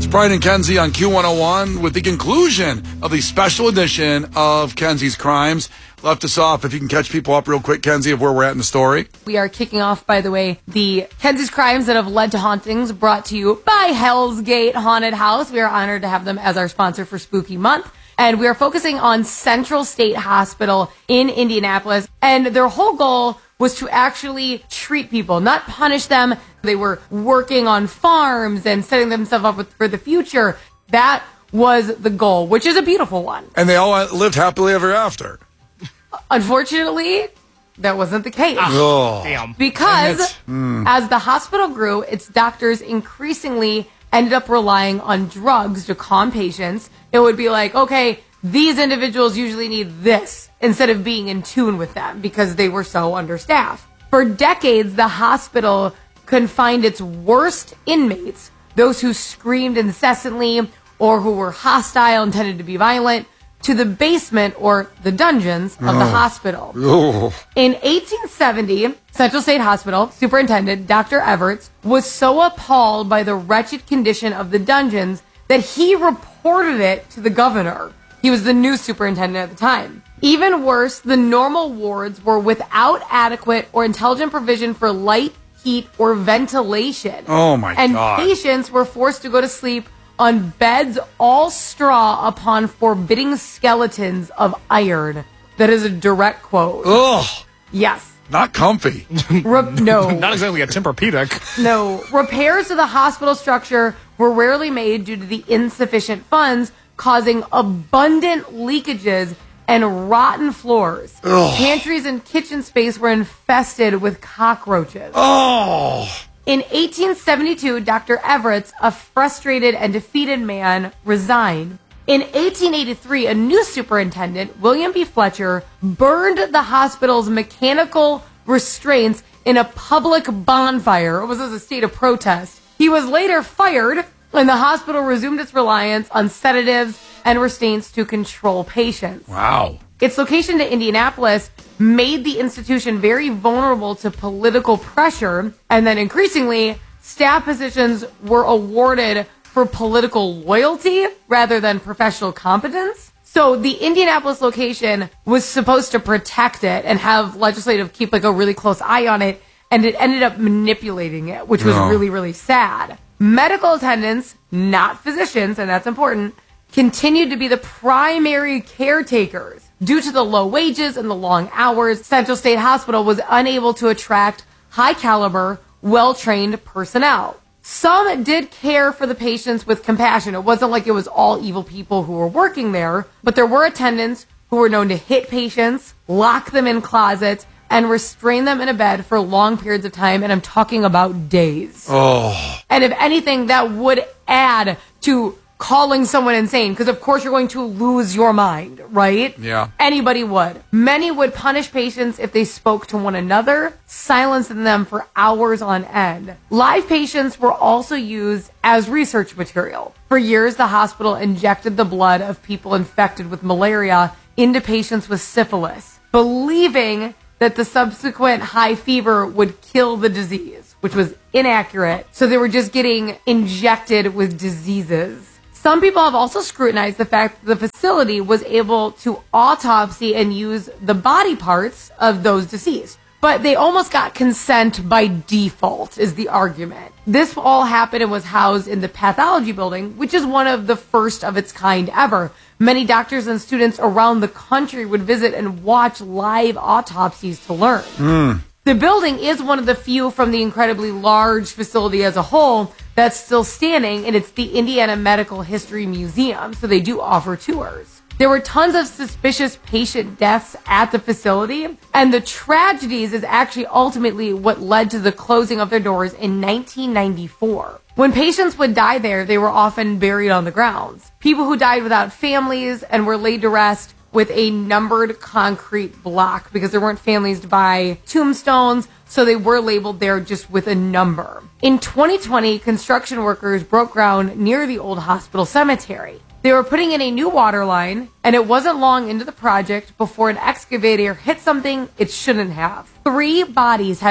Brian and Kenzie on Q101 with the conclusion of the special edition of Kenzie's Crimes. Left us off. If you can catch people up real quick, Kenzie, of where we're at in the story. We are kicking off, by the way, the Kenzie's Crimes that have led to hauntings, brought to you by Hell's Gate Haunted House. We are honored to have them as our sponsor for Spooky Month. And we are focusing on Central State Hospital in Indianapolis. And their whole goal was to actually treat people, not punish them. They were working on farms and setting themselves up for the future. That was the goal, which is a beautiful one. And they all lived happily ever after. Unfortunately, that wasn't the case. Damn. Because as the hospital grew, its doctors increasingly ended up relying on drugs to calm patients. It would be like, okay, these individuals usually need this, instead of being in tune with them because they were so understaffed. For decades, the hospital confined its worst inmates, those who screamed incessantly or who were hostile and tended to be violent, to the basement or the dungeons of the hospital. In 1870, Central State Hospital Superintendent Dr. Everts was so appalled by the wretched condition of the dungeons that he reported it to the governor. He was the new superintendent at the time. Even worse, the normal wards were without adequate or intelligent provision for light, heat, or ventilation. Oh my God. And patients were forced to go to sleep on beds all straw upon forbidding skeletons of iron. That is a direct quote. Ugh. Yes. Not comfy. No. Not exactly a Tempur-Pedic. No. Repairs to the hospital structure were rarely made due to the insufficient funds, causing abundant leakages and rotten floors. Ugh. Pantries and kitchen space were infested with cockroaches. Oh. In 1872, Dr. Everts, a frustrated and defeated man, resigned. In 1883, a new superintendent, William B. Fletcher, burned the hospital's mechanical restraints in a public bonfire. It was as a state of protest. He was later fired, and the hospital resumed its reliance on sedatives and restraints to control patients. Wow. Its location to Indianapolis made the institution very vulnerable to political pressure, and then increasingly, staff positions were awarded for political loyalty rather than professional competence. So the Indianapolis location was supposed to protect it and have legislative keep like a really close eye on it, and it ended up manipulating it, which was really, really sad. Medical attendants, not physicians, and that's important, continued to be the primary caretakers. Due to the low wages and the long hours, Central State Hospital was unable to attract high-caliber, well-trained personnel. Some did care for the patients with compassion. It wasn't like it was all evil people who were working there, but there were attendants who were known to hit patients, lock them in closets, and restrain them in a bed for long periods of time, and I'm talking about days. Oh. And if anything, that would add to calling someone insane, because of course you're going to lose your mind, right? Yeah. Anybody would. Many would punish patients if they spoke to one another, silencing them for hours on end. Live patients were also used as research material. For years, the hospital injected the blood of people infected with malaria into patients with syphilis, believing that the subsequent high fever would kill the disease, which was inaccurate. So they were just getting injected with diseases. Some people have also scrutinized the fact that the facility was able to autopsy and use the body parts of those deceased. But they almost got consent by default, is the argument. This all happened and was housed in the pathology building, which is one of the first of its kind ever. Many doctors and students around the country would visit and watch live autopsies to learn. The building is one of the few from the incredibly large facility as a whole that's still standing, and it's the Indiana Medical History Museum, so they do offer tours. There were tons of suspicious patient deaths at the facility, and the tragedies is actually ultimately what led to the closing of their doors in 1994. When patients would die there, they were often buried on the grounds. People who died without families and were laid to rest with a numbered concrete block, because there weren't families to buy tombstones, so they were labeled there just with a number. In 2020, construction workers broke ground near the old hospital cemetery. They were putting in a new water line, and it wasn't long into the project before an excavator hit something it shouldn't have. 3 bodies had been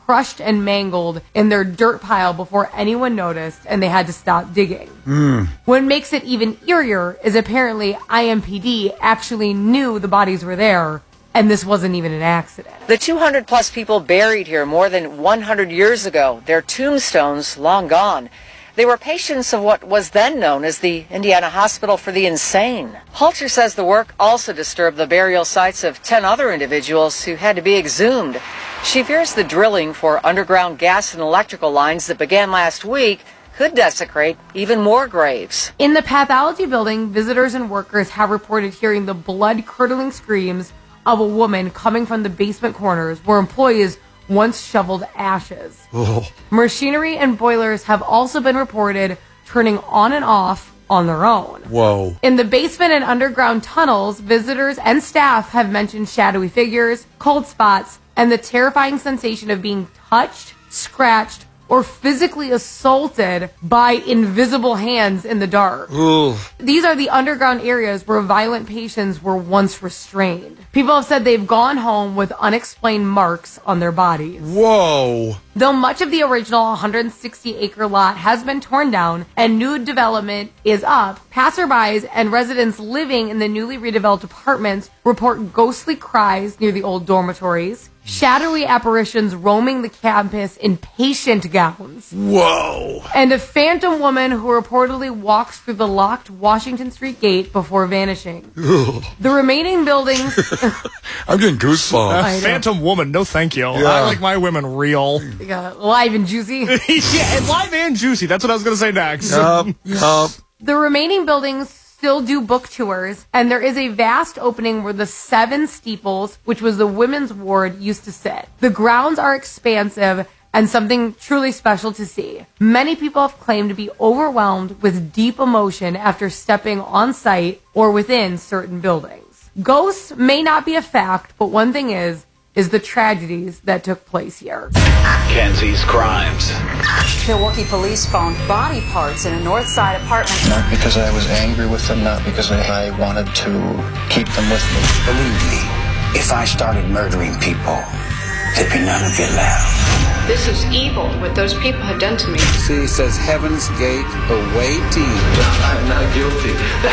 crushed and mangled in their dirt pile before anyone noticed, and they had to stop digging. What makes it even eerier is apparently IMPD actually knew the bodies were there, and this wasn't even an accident. The 200-plus people buried here more than 100 years ago, their tombstones long gone. They were patients of what was then known as the Indiana Hospital for the Insane. Halter says the work also disturbed the burial sites of 10 other individuals who had to be exhumed. She fears the drilling for underground gas and electrical lines that began last week could desecrate even more graves. In the pathology building, visitors and workers have reported hearing the blood-curdling screams of a woman coming from the basement corners where employees once shoveled ashes. Oh. Machinery and boilers have also been reported turning on and off on their own. Whoa. In the basement and underground tunnels, visitors and staff have mentioned shadowy figures, cold spots, and the terrifying sensation of being touched, scratched, or physically assaulted by invisible hands in the dark. Ugh. These are the underground areas where violent patients were once restrained. People have said they've gone home with unexplained marks on their bodies. Whoa. Though much of the original 160-acre lot has been torn down and new development is up, passerbys and residents living in the newly redeveloped apartments report ghostly cries near the old dormitories, shadowy apparitions roaming the campus in patient gowns, Whoa. and a phantom woman who reportedly walks through the locked Washington Street gate before vanishing. Ugh. The remaining buildings... I'm getting goosebumps. I know. Phantom woman, no thank you. Yeah. I like my women real. live and juicy. Yeah, and live and juicy. That's what I was going to say next. Yup. The remaining buildings still do book tours, and there is a vast opening where the 7 steeples, which was the women's ward, used to sit. The grounds are expansive and something truly special to see. Many people have claimed to be overwhelmed with deep emotion after stepping on site or within certain buildings. Ghosts may not be a fact, but one thing is the tragedies that took place here. Kenzie's Crimes. Milwaukee police found body parts in a North Side apartment. Not because I was angry with them, not because I wanted to keep them with me. Believe me, if I started murdering people, there'd be none of you left. This is evil, what those people have done to me. City says Heaven's Gate awaiting. I'm not guilty.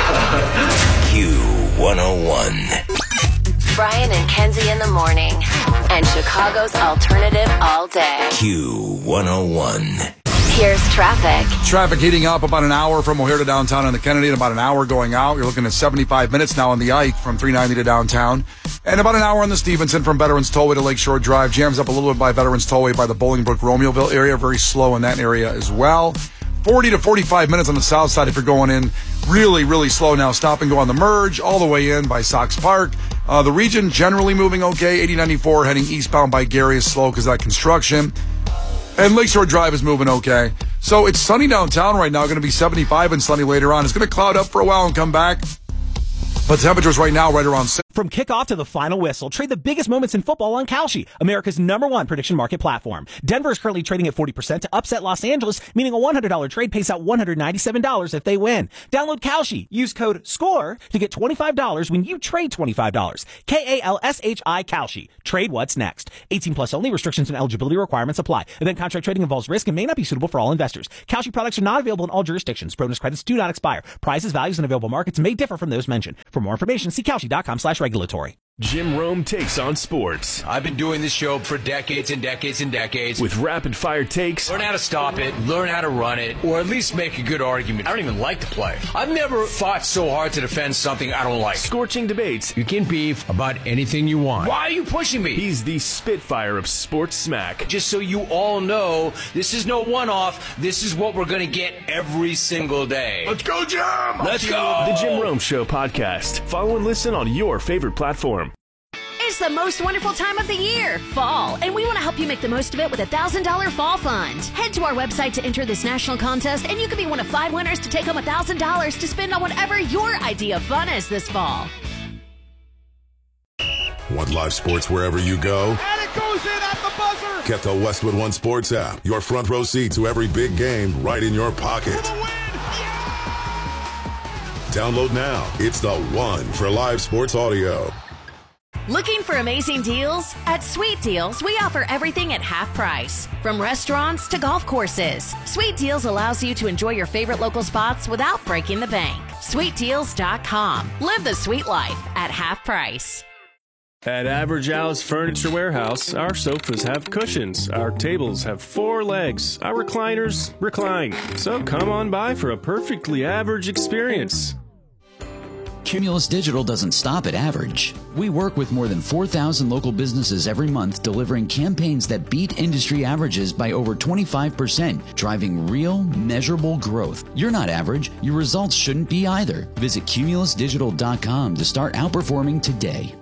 Q101. Brian and Kenzie in the morning. And Chicago's alternative all day. Q101. Here's traffic. Traffic heating up about an hour from O'Hare to downtown on the Kennedy and about an hour going out. You're looking at 75 minutes now on the Ike from 390 to downtown. And about an hour on the Stevenson from Veterans Tollway to Lakeshore Drive. Jams up a little bit by Veterans Tollway by the Bolingbrook Romeoville area. Very slow in that area as well. 40 to 45 minutes on the south side if you're going in. Really, really slow now. Stop and go on the merge all the way in by Sox Park. The region generally moving okay. 8094 heading eastbound by Gary is slow because of that construction. And Lakeshore Drive is moving okay. So it's sunny downtown right now. Going to be 75 and sunny later on. It's going to cloud up for a while and come back. But temperatures right now right around 6. From kickoff to the final whistle, trade the biggest moments in football on Kalshi, America's #1 prediction market platform. Denver is currently trading at 40% to upset Los Angeles, meaning a $100 trade pays out $197 if they win. Download Kalshi. Use code SCORE to get $25 when you trade $25. KALSHI Kalshi. Trade what's next. 18 plus only. Restrictions and eligibility requirements apply. Event contract trading involves risk and may not be suitable for all investors. Kalshi products are not available in all jurisdictions. Bonus credits do not expire. Prices, values, and available markets may differ from those mentioned. For more information, see Kalshi.com/regulatory. Jim Rome takes on sports. I've been doing this show for decades and decades and decades. With rapid-fire takes. Learn how to stop it, learn how to run it, or at least make a good argument. I don't even like to play. I've never fought so hard to defend something I don't like. Scorching debates. You can beef about anything you want. Why are you pushing me? He's the Spitfire of sports smack. Just so you all know, this is no one-off. This is what we're going to get every single day. Let's go, Jim! Let's go! The Jim Rome Show podcast. Follow and listen on your favorite platform. It's the most wonderful time of the year, fall, and we want to help you make the most of it with a $1,000 fall fund. Head to our website to enter this national contest, and you could be one of 5 winners to take home $1,000 to spend on whatever your idea of fun is this fall. Want live sports wherever you go? And it goes in at the buzzer! Get the Westwood One Sports app. Your front row seat to every big game right in your pocket. Download now. It's the one for live sports audio. Looking for amazing deals? At Sweet Deals, we offer everything at half price. From restaurants to golf courses, Sweet Deals allows you to enjoy your favorite local spots without breaking the bank. SweetDeals.com. Live the sweet life at half price. At Average Al's Furniture Warehouse, our sofas have cushions, our tables have 4 legs, our recliners recline. So come on by for a perfectly average experience. Cumulus Digital doesn't stop at average. We work with more than 4,000 local businesses every month, delivering campaigns that beat industry averages by over 25%, driving real, measurable growth. You're not average. Your results shouldn't be either. Visit cumulusdigital.com to start outperforming today.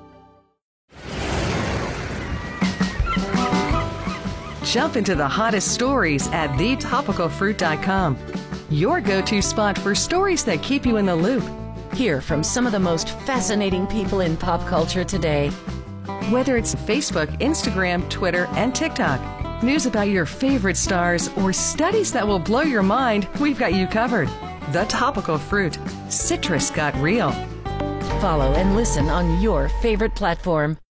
Jump into the hottest stories at thetopicalfruit.com. Your go-to spot for stories that keep you in the loop. Hear from some of the most fascinating people in pop culture today. Whether it's Facebook, Instagram, Twitter, and TikTok, news about your favorite stars, or studies that will blow your mind, we've got you covered. The Topical Fruit. Citrus got real. Follow and listen on your favorite platform.